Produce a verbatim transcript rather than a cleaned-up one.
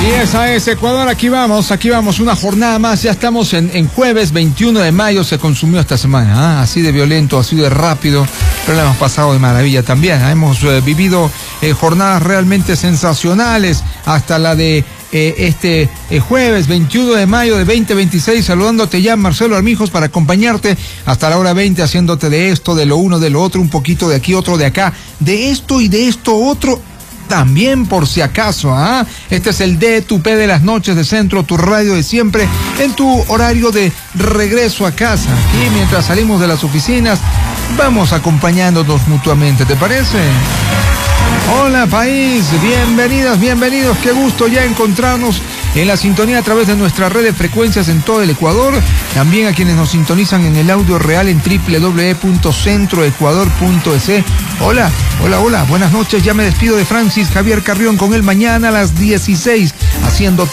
diez a ese Ecuador, aquí vamos, aquí vamos, una jornada más, ya estamos en, en jueves veintiuno de mayo, se consumió esta semana, ¿ah? Así de violento, así de rápido, pero la hemos pasado de maravilla también, ¿ah? Hemos eh, vivido eh, jornadas realmente sensacionales, hasta la de eh, este eh, jueves veintiuno de mayo de veinte veintiséis, saludándote ya, Marcelo Armijos, para acompañarte hasta la hora veinte, haciéndote de esto, de lo uno, de lo otro, un poquito de aquí, otro de acá, de esto y de esto otro, también por si acaso, ¿ah? Este es el D, tu P de las noches de Centro, tu radio de siempre, en tu horario de regreso a casa. Aquí, mientras salimos de las oficinas, vamos acompañándonos mutuamente, ¿te parece? Hola país, bienvenidas, bienvenidos, qué gusto ya encontrarnos en la sintonía a través de nuestra red de frecuencias en todo el Ecuador, también a quienes nos sintonizan en el audio real en doble u doble u doble u punto centro ecuador punto es. Hola, hola, hola, buenas noches, ya me despido de Francis Javier Carrión, con él mañana a las dieciséis, haciendo